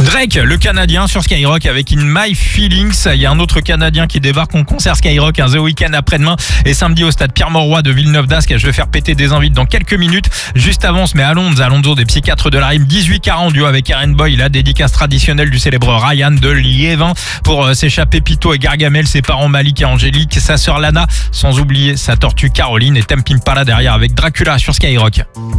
Drake, le Canadien sur Skyrock avec In My Feelings. Il y a un autre Canadien qui débarque en concert Skyrock The Weeknd après-demain et samedi au stade Pierre-Mauroy de Villeneuve-d'Ascq. Je vais faire péter des invites dans quelques minutes. Juste avant, on se met à Alonso des Psychiatres de la Rime. 18h40 duo avec Aaron Boy. La dédicace traditionnelle du célèbre Ryan de Liévin pour s'échapper Pito et Gargamel, ses parents Malik et Angélique, sa sœur Lana, sans oublier sa tortue Caroline et Tempim Pala derrière avec Dracula sur Skyrock.